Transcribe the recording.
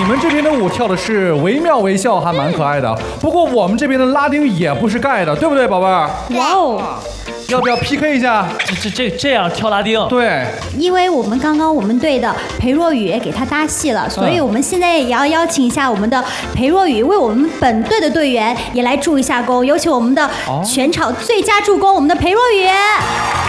们这边的舞跳的是惟妙惟肖，还蛮可爱的。不过我们这边的拉丁也不是盖的，对不对，宝贝儿？ 哇哦！ 要不要 PK 一下？ 这样跳拉丁？ 对， 因为我们刚刚我们队的裴若雨给他搭戏了，所以我们现在也要邀请一下我们的裴若雨为我们本队的队员也来助一下攻。有请我们的全场最佳助攻，我们的裴若雨。